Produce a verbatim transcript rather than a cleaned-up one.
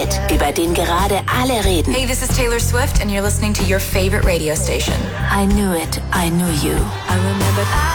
Hit, über den gerade alle reden. Hey, this is Taylor Swift and you're listening to your favorite radio station. I knew it, I knew you. I remember